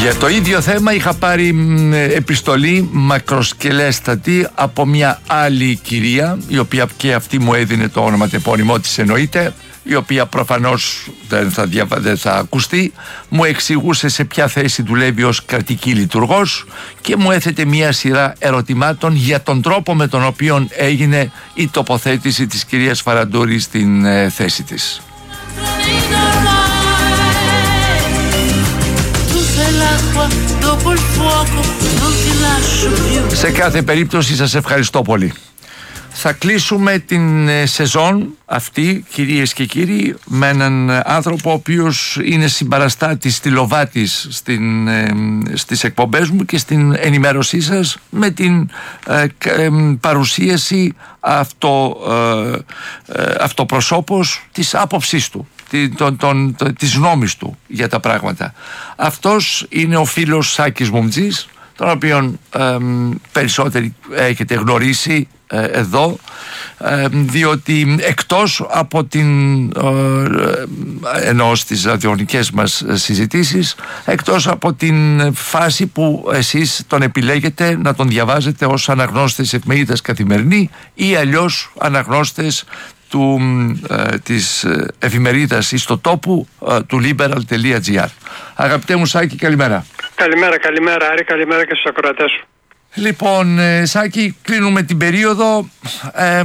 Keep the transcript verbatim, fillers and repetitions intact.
Για το ίδιο θέμα είχα πάρει επιστολή μακροσκελέστατη από μια άλλη κυρία, η οποία και αυτή μου έδινε το όνομα τεπώνυμό της, εννοείται, η οποία προφανώς δεν θα, διαβα... δεν θα ακουστεί. Μου εξηγούσε σε ποια θέση δουλεύει ως κρατική λειτουργός και μου έθετε μια σειρά ερωτημάτων για τον τρόπο με τον οποίο έγινε η τοποθέτηση της κυρίας Φαραντούρη στην ε, θέση της. Σε κάθε περίπτωση σας ευχαριστώ πολύ. Θα κλείσουμε την σεζόν αυτή, κυρίες και κύριοι, με έναν άνθρωπο ο οποίος είναι συμπαραστάτης στυλοβάτης στην, ε, στις εκπομπές μου και στην ενημέρωσή σας, με την ε, ε, παρουσίαση αυτό, ε, ε, αυτοπροσώπως της άποψής του, Τον, τον, τον, της γνώμης του για τα πράγματα. Αυτός είναι ο φίλος Σάκης Μουμτζής, τον οποίον ε, περισσότεροι έχετε γνωρίσει ε, εδώ, ε, διότι εκτός από την ε, ενώ στις ραδιοφωνικές μας συζητήσεις, εκτός από την φάση που εσείς τον επιλέγετε να τον διαβάζετε ως αναγνώστες εφημερίδας Καθημερινή ή αλλιώς αναγνώστες του, ε, της εφημερίδας ιστοτόπου ε, του liberal.gr. Αγαπητέ μου Σάκη, καλημέρα. Καλημέρα, καλημέρα Άρη, καλημέρα και στους ακροατές σου. Λοιπόν, ε, Σάκη, κλείνουμε την περίοδο. Ε,